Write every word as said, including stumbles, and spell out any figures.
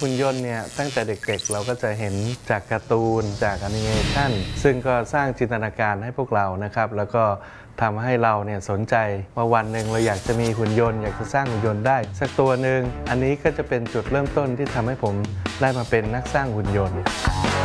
หุ่นยนต์เนี่ยตั้งแต่เด็กๆเราก็จะเห็นจากการ์ตูนจากแอนิเมชันซึ่งก็สร้างจินตนาการให้พวกเรานะครับแล้วก็ทำให้เราเนี่ยสนใจว่าวันหนึ่งเราอยากจะมีหุ่นยนต์อยากจะสร้างหุ่นยนต์ได้สักตัวหนึ่งอันนี้ก็จะเป็นจุดเริ่มต้นที่ทำให้ผมได้มาเป็นนักสร้างหุ่นยนต์